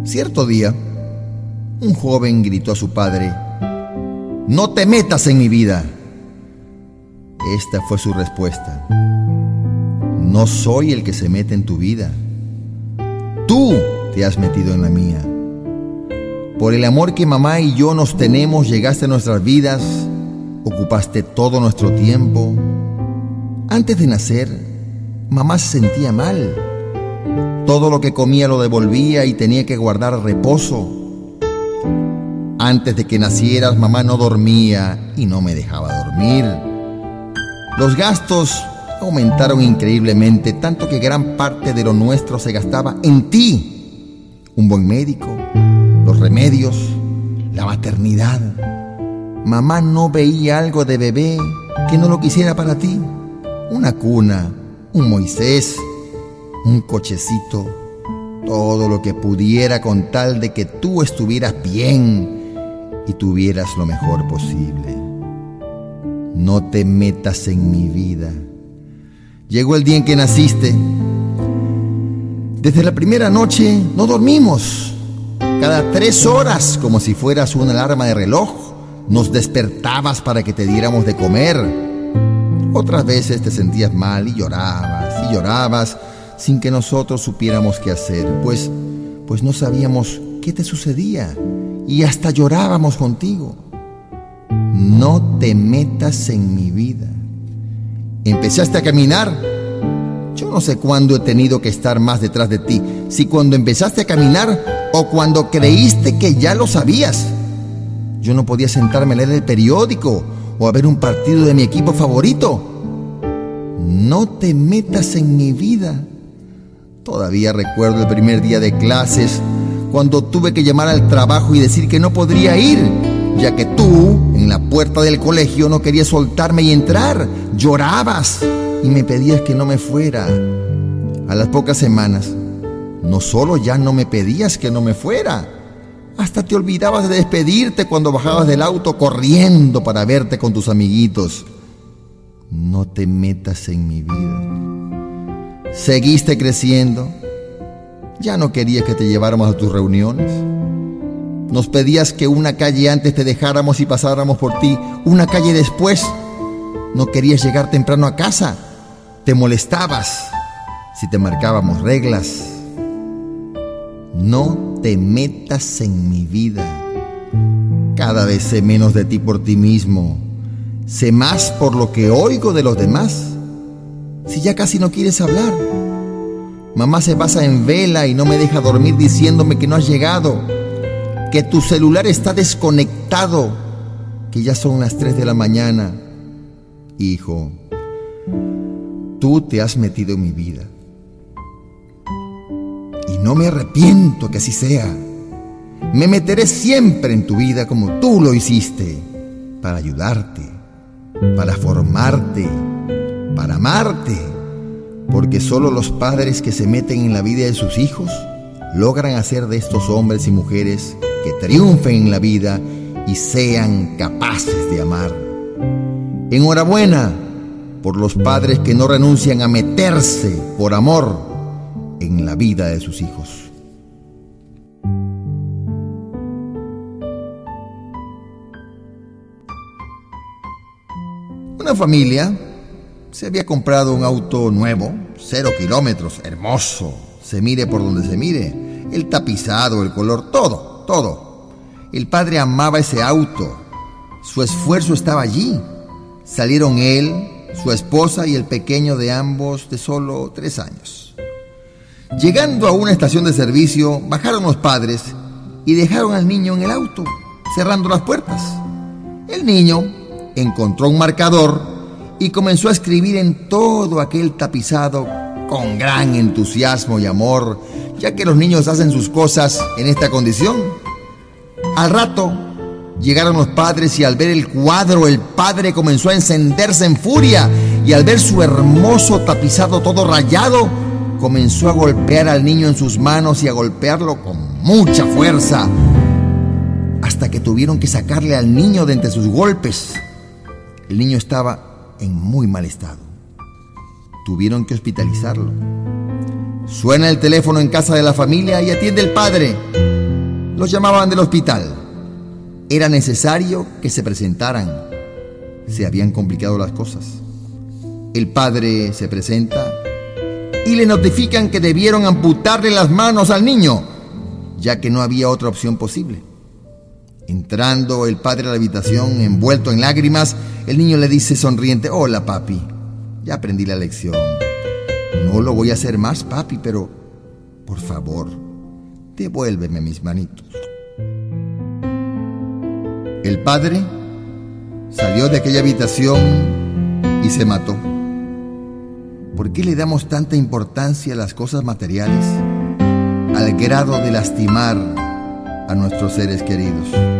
Cierto día, un joven gritó a su padre: «¡No te metas en mi vida!». Esta fue su respuesta: «No soy el que se mete en tu vida. Tú te has metido en la mía. Por el amor que mamá y yo nos tenemos, llegaste a nuestras vidas, ocupaste todo nuestro tiempo. Antes de nacer, mamá se sentía mal. Todo lo que comía lo devolvía y tenía que guardar reposo. Antes de que nacieras, mamá no dormía y no me dejaba dormir. Los gastos aumentaron increíblemente, tanto que gran parte de lo nuestro se gastaba en ti. Un buen médico, los remedios, la maternidad. Mamá no veía algo de bebé que no lo quisiera para ti. Una cuna, un Moisés, un cochecito, todo lo que pudiera con tal de que tú estuvieras bien y tuvieras lo mejor posible. No te metas en mi vida. Llegó el día en que naciste. Desde la primera noche no dormimos. Cada 3 horas, como si fueras una alarma de reloj, nos despertabas para que te diéramos de comer. Otras veces te sentías mal y llorabas sin que nosotros supiéramos qué hacer, pues no sabíamos qué te sucedía y hasta llorábamos contigo. No te metas en mi vida. Empezaste a caminar. Yo no sé cuándo he tenido que estar más detrás de ti, si cuando empezaste a caminar o cuando creíste que ya lo sabías. Yo no podía sentarme a leer el periódico o a ver un partido de mi equipo favorito. No te metas en mi vida. Todavía recuerdo el primer día de clases, cuando tuve que llamar al trabajo y decir que no podría ir, ya que tú, en la puerta del colegio, no querías soltarme y entrar. Llorabas y me pedías que no me fuera. A las pocas semanas, no solo ya no me pedías que no me fuera, hasta te olvidabas de despedirte cuando bajabas del auto corriendo para verte con tus amiguitos. No te metas en mi vida. Seguiste creciendo. Ya no querías que te lleváramos a tus reuniones. Nos pedías que una calle antes te dejáramos y pasáramos por ti una calle después. No querías llegar temprano a casa. Te molestabas si te marcábamos reglas. No te metas en mi vida. Cada vez sé menos de ti por ti mismo. Sé más por lo que oigo de los demás. Si ya casi no quieres hablar. Mamá se pasa en vela y no me deja dormir diciéndome que no has llegado, que tu celular está desconectado, que ya son las 3 de la mañana. Hijo, tú te has metido en mi vida. Y no me arrepiento que así sea. Me meteré siempre en tu vida como tú lo hiciste, para ayudarte, para formarte, para amarte, porque solo los padres que se meten en la vida de sus hijos logran hacer de estos hombres y mujeres que triunfen en la vida y sean capaces de amar. Enhorabuena por los padres que no renuncian a meterse por amor en la vida de sus hijos. Una familia se había comprado un auto nuevo, 0 kilómetros, hermoso, se mire por donde se mire, el tapizado, el color, todo. El padre amaba ese auto, su esfuerzo estaba allí. Salieron él, su esposa y el pequeño de ambos de solo 3 años. Llegando a una estación de servicio, bajaron los padres y dejaron al niño en el auto, cerrando las puertas. El niño encontró un marcador y comenzó a escribir en todo aquel tapizado con gran entusiasmo y amor, ya que los niños hacen sus cosas en esta condición. Al rato llegaron los padres y al ver el cuadro, el padre comenzó a encenderse en furia y al ver su hermoso tapizado todo rayado, comenzó a golpear al niño en sus manos y a golpearlo con mucha fuerza, hasta que tuvieron que sacarle al niño de entre sus golpes. El niño estaba en muy mal estado. Tuvieron que hospitalizarlo. Suena el teléfono en casa de la familia y atiende el padre. Los llamaban del hospital. Era necesario que se presentaran. Se habían complicado las cosas. El padre se presenta y le notifican que debieron amputarle las manos al niño, ya que no había otra opción posible. Entrando el padre a la habitación, envuelto en lágrimas, el niño le dice sonriente: hola, papi, ya aprendí la lección. No lo voy a hacer más, papi, pero por favor, devuélveme mis manitos. El padre salió de aquella habitación y se mató. ¿Por qué le damos tanta importancia a las cosas materiales al grado de lastimar a nuestros seres queridos?